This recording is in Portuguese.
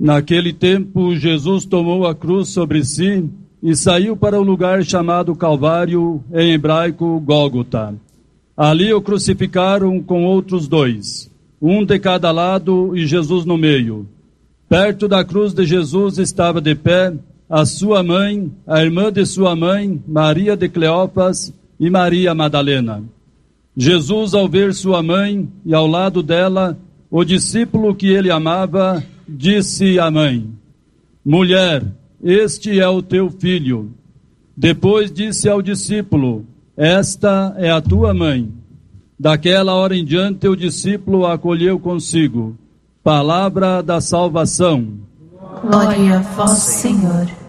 Naquele tempo, Jesus tomou a cruz sobre si e saiu para o lugar chamado Calvário, em hebraico Gólgota. Ali o crucificaram com outros dois, um de cada lado e Jesus no meio. Perto da cruz de Jesus estava de pé a sua mãe, a irmã de sua mãe, Maria de Cleófas e Maria Madalena. Jesus, ao ver sua mãe e ao lado dela o discípulo que ele amava, disse à mãe: Mulher, este é o teu filho. Depois disse ao discípulo: Esta é a tua mãe. Daquela hora em diante o discípulo a acolheu consigo. Palavra da salvação. Glória a vós, Senhor.